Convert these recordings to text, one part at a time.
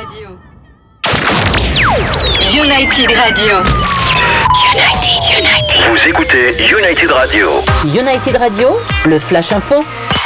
Radio. United Radio. United. Vous écoutez United Radio. United Radio, le Flash Info.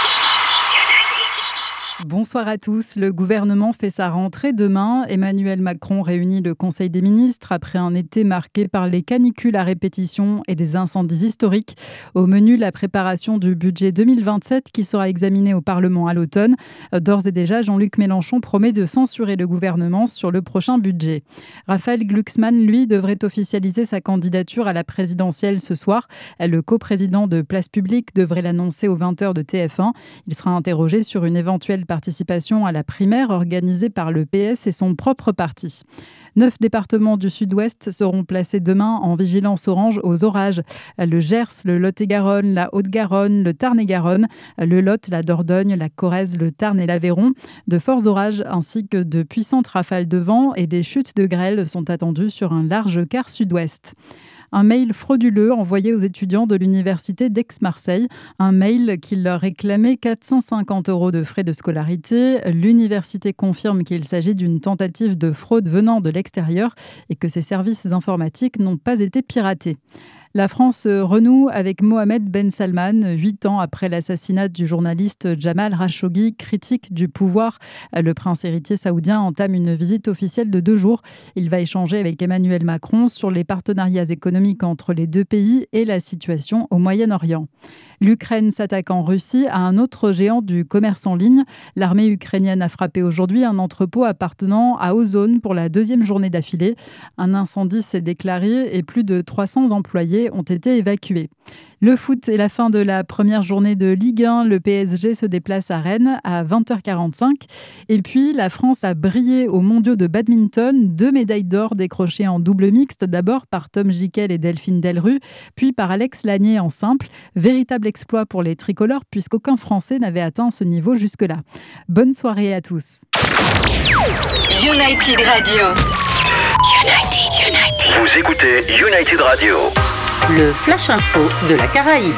Bonsoir à tous. Le gouvernement fait sa rentrée demain. Emmanuel Macron réunit le Conseil des ministres après un été marqué par les canicules à répétition et des incendies historiques. Au menu, la préparation du budget 2027 qui sera examiné au Parlement à l'automne. D'ores et déjà, Jean-Luc Mélenchon promet de censurer le gouvernement sur le prochain budget. Raphaël Glucksmann, lui, devrait officialiser sa candidature à la présidentielle ce soir. Le coprésident de Place Publique devrait l'annoncer aux 20h de TF1. Il sera interrogé sur une éventuelle participation à la primaire organisée par le PS et son propre parti. 9 départements du sud-ouest seront placés demain en vigilance orange aux orages. Le Gers, le Lot-et-Garonne, la Haute-Garonne, le Tarn-et-Garonne, le Lot, la Dordogne, la Corrèze, le Tarn et l'Aveyron. De forts orages ainsi que de puissantes rafales de vent et des chutes de grêle sont attendues sur un large quart sud-ouest. Un mail frauduleux envoyé aux étudiants de l'université d'Aix-Marseille. Un mail qui leur réclamait 450 € de frais de scolarité. L'université confirme qu'il s'agit d'une tentative de fraude venant de l'extérieur et que ses services informatiques n'ont pas été piratés. La France renoue avec Mohamed Ben Salman, 8 ans après l'assassinat du journaliste Jamal Khashoggi, critique du pouvoir. Le prince héritier saoudien entame une visite officielle de 2 jours. Il va échanger avec Emmanuel Macron sur les partenariats économiques entre les deux pays et la situation au Moyen-Orient. L'Ukraine s'attaque en Russie à un autre géant du commerce en ligne. L'armée ukrainienne a frappé aujourd'hui un entrepôt appartenant à Ozone pour la 2e journée d'affilée. Un incendie s'est déclaré et plus de 300 employés ont été évacués. Le foot est la fin de la première journée de Ligue 1. Le PSG se déplace à Rennes à 20h45. Et puis, la France a brillé aux mondiaux de badminton. 2 médailles d'or décrochées en double mixte. D'abord par Tom Gickel et Delphine Delrue, puis par Alex Lanier en simple. Véritable exploit pour les tricolores puisqu'aucun Français n'avait atteint ce niveau jusque-là. Bonne soirée à tous. United Radio. United. Vous écoutez United Radio. Le Flash Info de la Caraïbe.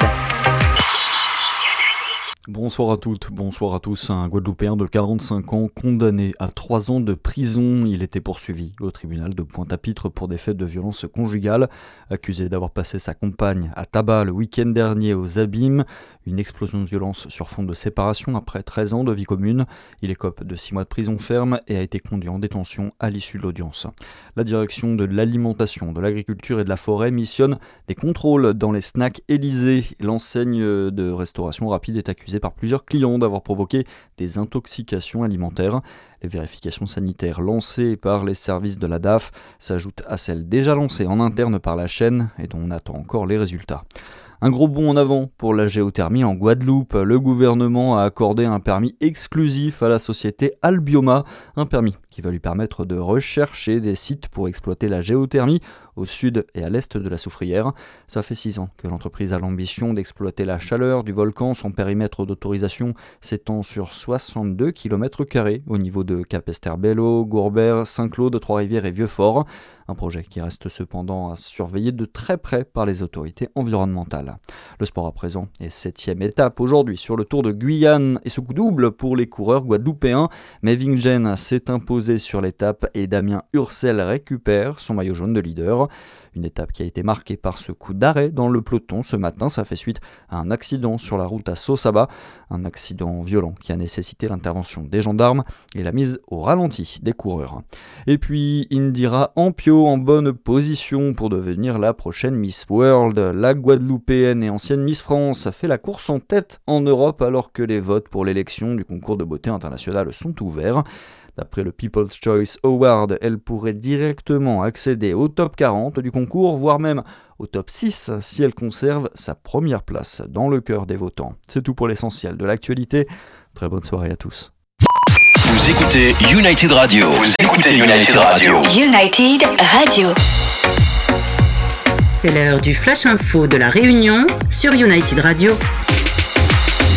Bonsoir à toutes, bonsoir à tous. Un Guadeloupéen de 45 ans condamné à 3 ans de prison. Il était poursuivi au tribunal de Pointe-à-Pitre pour des faits de violence conjugale. Accusé d'avoir passé sa compagne à tabac le week-end dernier aux Abîmes. Une explosion de violence sur fond de séparation après 13 ans de vie commune. Il écope de 6 mois de prison ferme et a été conduit en détention à l'issue de l'audience. La direction de l'alimentation, de l'agriculture et de la forêt missionne des contrôles dans les snacks Élysée. L'enseigne de restauration rapide est accusée par plusieurs clients d'avoir provoqué des intoxications alimentaires. Les vérifications sanitaires lancées par les services de la DAF s'ajoutent à celles déjà lancées en interne par la chaîne et dont on attend encore les résultats. Un gros bond en avant pour la géothermie en Guadeloupe. Le gouvernement a accordé un permis exclusif à la société Albioma, un permis qui va lui permettre de rechercher des sites pour exploiter la géothermie au sud et à l'est de la Soufrière. Ça fait 6 ans que l'entreprise a l'ambition d'exploiter la chaleur du volcan. Son périmètre d'autorisation s'étend sur 62 km² au niveau de Capesterre-Bello, Gourbert, Saint-Claude, Trois-Rivières et Vieux-Fort. Un projet qui reste cependant à surveiller de très près par les autorités environnementales. Le sport à présent est 7e étape aujourd'hui sur le Tour de Guyane et ce coup double pour les coureurs guadeloupéens. Mevingen s'est imposé sur l'étape et Damien Ursel récupère son maillot jaune de leader. Une étape qui a été marquée par ce coup d'arrêt dans le peloton ce matin. Ça fait suite à un accident sur la route à Sosaba. Un accident violent qui a nécessité l'intervention des gendarmes et la mise au ralenti des coureurs. Et puis Indira Ampio en bonne position pour devenir la prochaine Miss World. La Guadeloupéenne et ancienne Miss France fait la course en tête en Europe alors que les votes pour l'élection du concours de beauté international sont ouverts. D'après le People's Choice Award, elle pourrait directement accéder au top 40 du concours, voire même au top 6 si elle conserve sa première place dans le cœur des votants. C'est tout pour l'essentiel de l'actualité. Très bonne soirée à tous. Vous écoutez United Radio. Vous écoutez United Radio. United Radio. C'est l'heure du Flash Info de la Réunion sur United Radio.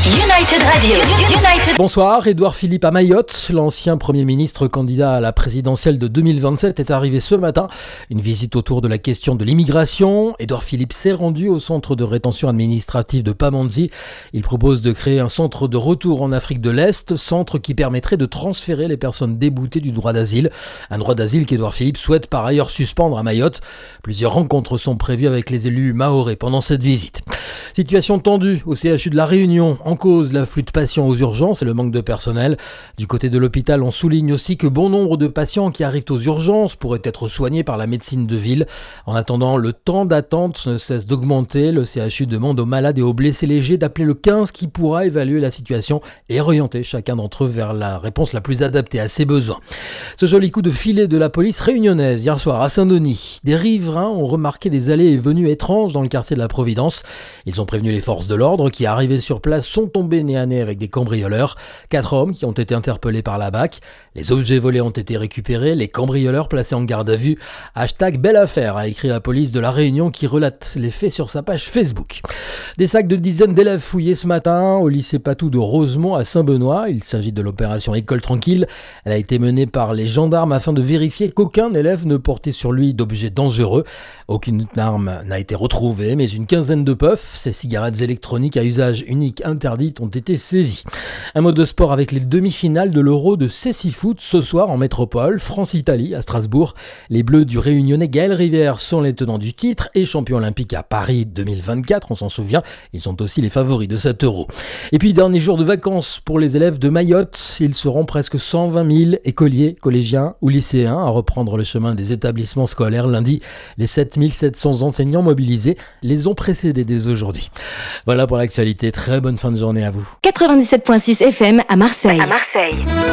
United Radio. United. Bonsoir, Édouard Philippe à Mayotte. L'ancien Premier ministre candidat à la présidentielle de 2027 est arrivé ce matin. Une visite autour de la question de l'immigration. Édouard Philippe s'est rendu au centre de rétention administrative de Pamandzi. Il propose de créer un centre de retour en Afrique de l'Est, centre qui permettrait de transférer les personnes déboutées du droit d'asile. Un droit d'asile qu'Édouard Philippe souhaite par ailleurs suspendre à Mayotte. Plusieurs rencontres sont prévues avec les élus mahorais pendant cette visite. Situation tendue au CHU de La Réunion. En cause, l'afflux de patients aux urgences et le manque de personnel. Du côté de l'hôpital, on souligne aussi que bon nombre de patients qui arrivent aux urgences pourraient être soignés par la médecine de ville. En attendant, le temps d'attente ne cesse d'augmenter. Le CHU demande aux malades et aux blessés légers d'appeler le 15 qui pourra évaluer la situation et orienter chacun d'entre eux vers la réponse la plus adaptée à ses besoins. Ce joli coup de filet de la police réunionnaise hier soir à Saint-Denis. Des riverains ont remarqué des allées et venues étranges dans le quartier de la Providence. Ils ont prévenu les forces de l'ordre qui, arrivées sur place, sont tombés nez à nez avec des cambrioleurs. 4 hommes qui ont été interpellés par la BAC. Les objets volés ont été récupérés, les cambrioleurs placés en garde à vue. Belle affaire, a écrit la police de La Réunion qui relate les faits sur sa page Facebook. Des sacs de dizaines d'élèves fouillés ce matin au lycée Patou de Rosemont à Saint-Benoît. Il s'agit de l'opération École Tranquille. Elle a été menée par les gendarmes afin de vérifier qu'aucun élève ne portait sur lui d'objets dangereux. Aucune arme n'a été retrouvée, mais une quinzaine de puffs, ces cigarettes électroniques à usage unique interdites, ont été saisies. Un mot de sport avec les demi-finales de l'Euro de Cécifoot ce soir en métropole, France-Italie à Strasbourg. Les Bleus du Réunionnais Gaël Rivière sont les tenants du titre et champions olympiques à Paris 2024, on s'en souvient, ils sont aussi les favoris de cet Euro. Et puis dernier jour de vacances pour les élèves de Mayotte, ils seront presque 120 000 écoliers, collégiens ou lycéens à reprendre le chemin des établissements scolaires lundi. Les 7700 enseignants mobilisés les ont précédés dès aujourd'hui. Voilà pour l'actualité, très bonne fin de journée à vous. 97.6 FM à Marseille.